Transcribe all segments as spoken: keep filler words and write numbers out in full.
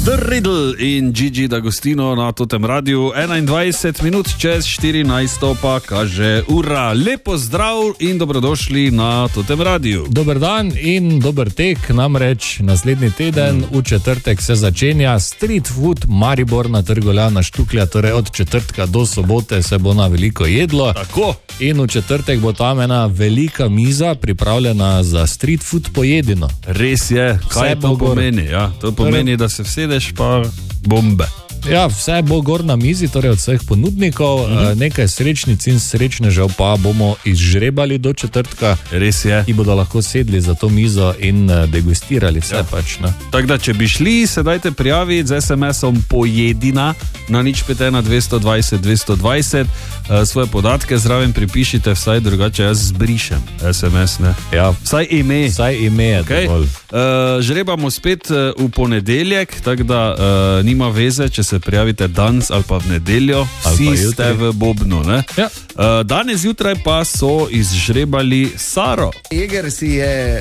The Riddle in Gigi D'Agostino na totem radiju. enaindvajset minut čez štirinajsto pa kaže ura. Lepo zdrav in dobrodošli na totem radiju. Dober dan in dober tek, namreč naslednji teden v četrtek se začenja Street Food Maribor na Trgu Leona Štuklja, torej od četrtka do sobote se bo na veliko jedlo. Tako. In v četrtek bo tam ena velika miza pripravljena za street food pojedino. Res je, kaj Vse to bo gor. pomeni? Ja, to pomeni, da se vsedeš pa bombe. Ja, vse bo gor na mizi, torej od vseh ponudnikov, mm-hmm. nekaj srečnic in srečnežev pa bomo izžrebali do četrtka. Res je. Ki bodo lahko sedli za to mizo in degustirali vse. Ja. Pač, ne. Tako da, če bi šli, se dajte prijaviti z es em esom pojedina na nič pet ena dvesto dvajset dvesto dvajset. Svoje podatke zraven pripišite, vsaj drugače jaz zbrišem es em es, ne? Ja. Vsaj ime. Vsaj ime je okay. dovolj. Uh, žrebamo spet uh, v ponedeljek, tako da uh, nima veze, če se prijavite danes ali pa v nedeljo, vsi ste v bobnu, ne? Ja. Uh, danes jutraj pa so izžrebali Saro. Jeger si je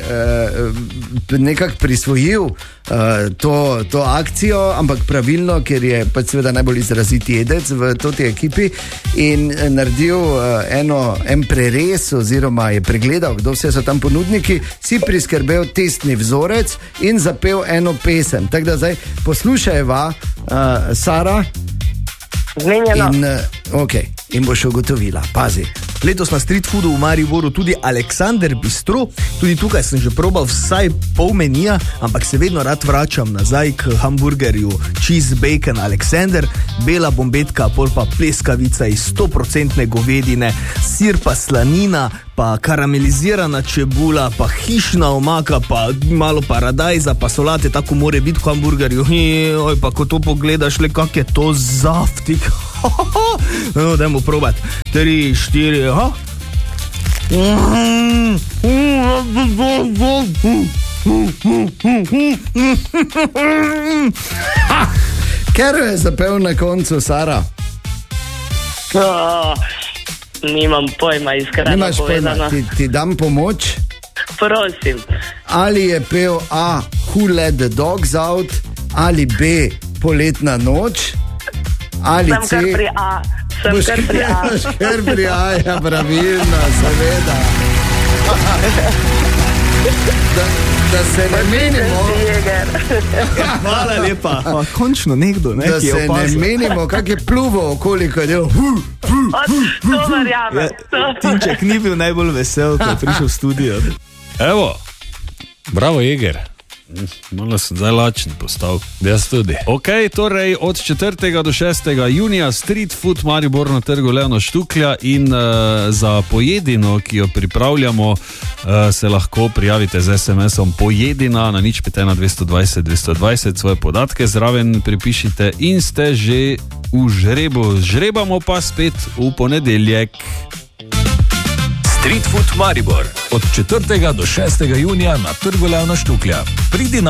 uh, nekako prisvojil uh, to, to akcijo, ampak pravilno, ker je pač seveda najbolj izraziti jedec v toti ekipi in naredil uh, eno, en prerez oziroma je pregledal, kdo vse so tam ponudniki, si priskrbel testni vzorec in zapel eno pesem. Tako da zdaj poslušajva uh, Sara Zmenjeno. in, uh, okay, in boš ugotovila. Pazi. Letos na street foodu v Mariboru tudi Aleksander Bistro, tudi tukaj sem že probal vsaj pol menija, ampak se vedno rad vračam nazaj k hamburgerju cheese bacon Aleksander, bela bombetka, pol pa pleskavica iz sto procentne govedine, sir pa slanina, pa karamelizirana čebula, pa hišna omaka, pa malo paradajza, pa solate, tako more biti v hamburgerju. Oj, pa ko to pogledaš, le kak je to zaftik. No, dajmo probati. Tri, štiri, aha. Ker je zapel na koncu Sara. Oh, nimam pojma, iskreno Nimaš povedano. pojma, ti, ti dam pomoč. Prosim. Ali je pel A. Who let the dogs out, ali B. Poletna noč, ali Sem C. kar pri A. Sem Boš kar pri A. boš kar pri A, ja, pravilno, seveda. Da, da se ne menimo, Jeger. Hvala lepa. Pa, končno nekdo, ne, da ki je se ne opazil. menimo, kak je pluvo okoli, ko je del. Od, to verjamem. Ja, Tinček ni bil najbolj vesel, ko je prišel v studio. Evo, Bravo, Jeger. malo sem zdaj lačen postal. Jaz tudi. Ok, torej od četrtega do šestega junija Street Food Maribor na Trgu Leona Štuklja in uh, za pojedino, ki jo pripravljamo, uh, se lahko prijavite z es em esom pojedina na nič pet ena dvesto dvajset dvesto dvajset, svoje podatke zraven pripišite in ste že v žrebu. Žrebamo pa spet v ponedeljek. Street Food Maribor od četrtega do šestega junija na Trgu Leona Štuklja. Pridi na